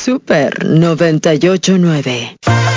Super 98.9.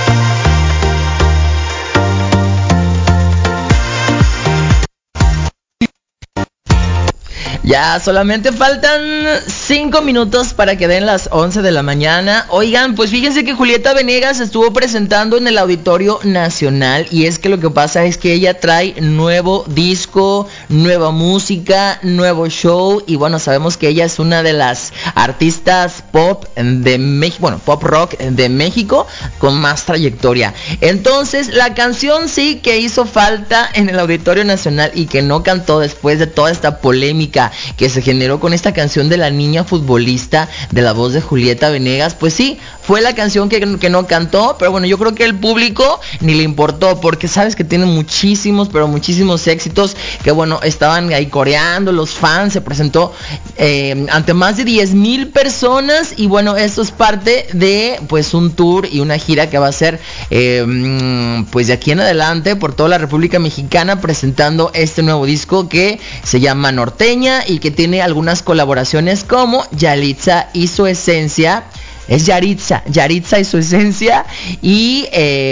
Ya solamente faltan 5 minutos para que den las 11 de la mañana. Oigan, pues fíjense que Julieta Venegas estuvo presentando en el Auditorio Nacional. Y es que lo que pasa es que ella trae nuevo disco, nueva música, nuevo show. Y bueno, sabemos que ella es una de las artistas pop de México, bueno, pop rock de México con más trayectoria. Entonces, la canción sí que hizo falta en el Auditorio Nacional y que no cantó después de toda esta polémica que se generó con esta canción de la niña futbolista de la voz de Julieta Venegas. Pues sí, fue la canción que no cantó, pero bueno, yo creo que el público ni le importó, porque sabes que tiene muchísimos, pero muchísimos éxitos, que bueno, estaban ahí coreando los fans. Se presentó ante más de 10,000 personas, y bueno, esto es parte de pues un tour y una gira que va a ser pues de aquí en adelante por toda la República Mexicana, presentando este nuevo disco que se llama Norteña y que tiene algunas colaboraciones como Yalitza y su esencia. Es Yaritza y su esencia. Y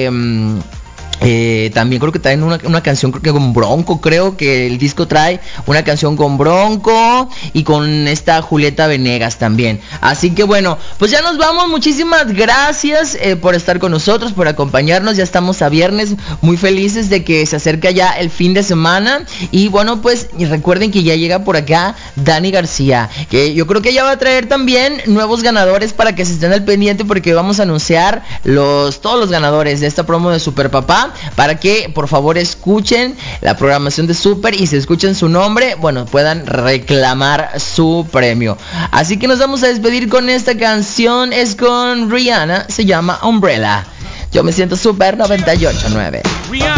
también creo que traen una canción, creo que con Bronco. Creo que el disco trae una canción con Bronco y con esta Julieta Venegas también. Así que bueno, pues ya nos vamos. Muchísimas gracias por estar con nosotros, por acompañarnos. Ya estamos a viernes, muy felices de que se acerca ya el fin de semana. Y bueno, pues recuerden que ya llega por acá Dani García, que yo creo que ella va a traer también nuevos ganadores para que se estén al pendiente, porque vamos a anunciar todos los ganadores de esta promo de Super Papá, para que por favor escuchen la programación de Super y si escuchen su nombre, bueno, puedan reclamar su premio. Así que nos vamos a despedir con esta canción. Es con Rihanna, se llama Umbrella. Yo me siento Super 98.9.